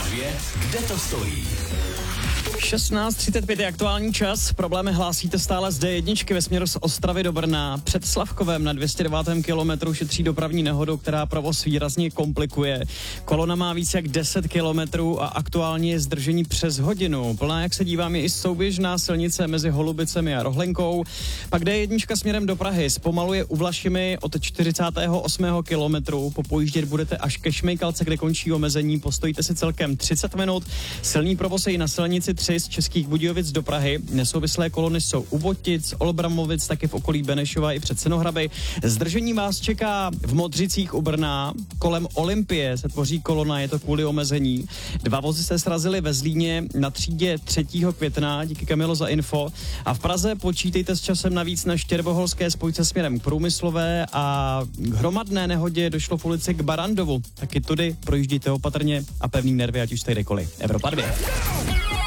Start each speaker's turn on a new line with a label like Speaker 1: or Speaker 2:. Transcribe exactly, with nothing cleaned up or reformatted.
Speaker 1: dvě, kde to stojí?
Speaker 2: šestnáct třicet pět je aktuální čas. Problémy hlásíte stále z dé jedna ve směru z Ostravy do Brna. Před Slavkovem na dvě stě devátém kilometru šetří dopravní nehodu, která provoz výrazně komplikuje. Kolona má víc jak deset kilometrů a aktuálně je zdržení přes hodinu. Plná, jak se dívám, je i souběžná silnice mezi Holubicemi a Rohlenkou. Pak dé jedna směrem do Prahy zpomaluje u Vlašimi od čtyřicátého osmého kilometru. Popojíždět budete až ke Šmejkalce, kde končí omezení. Postojíte si celkem třicet minut. Silný provoz je i na silnici tři z Českých Budějovic do Prahy. Nesouvislé kolony jsou u Votic, Olbramovic, taky v okolí Benešova i před Senohraby. Zdržení vás čeká v Modřicích u Brna. Kolem Olympie se tvoří kolona, je to kvůli omezení. Dva vozy se srazily ve Zlíně na třídě třetího května, díky Kamilo za info. A v Praze počítejte s časem navíc na Štěrboholské spojce směrem k Průmyslové a k hromadné nehodě došlo v ulici k Barandovu. Taky tudy projíždíte opatrně a pevný nervy, ať už jste kdekoliv. Evropa dvě.